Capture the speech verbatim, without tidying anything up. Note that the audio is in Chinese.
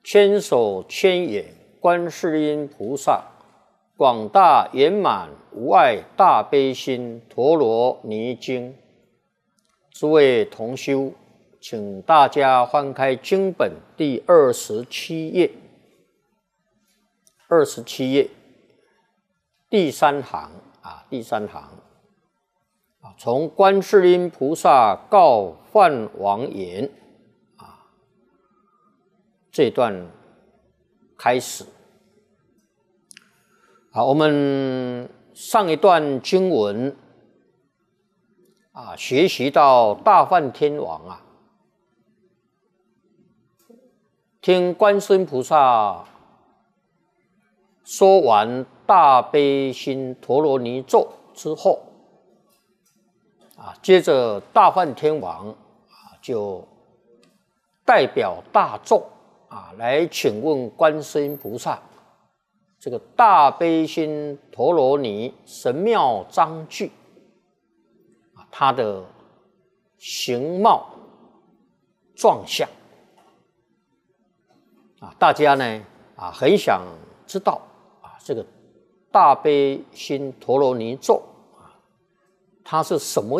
千手千眼观世音菩萨，广大圆满无碍大悲心陀罗尼经。诸位同修，请大家翻开经本第二十七页，二十七页第三行啊，第三行啊，从观世音菩萨告梵王言啊这段开始。好，我们上一段经文啊，学习到大梵天王啊，听观世音菩萨说完大悲心陀罗尼咒之后啊，接着大梵天王啊就代表大众啊来请问观世音菩萨，这个大悲心陀罗尼神妙章句啊，它的形貌状相啊，大家呢啊很想知道啊，这个大悲心陀罗尼咒啊，它是什么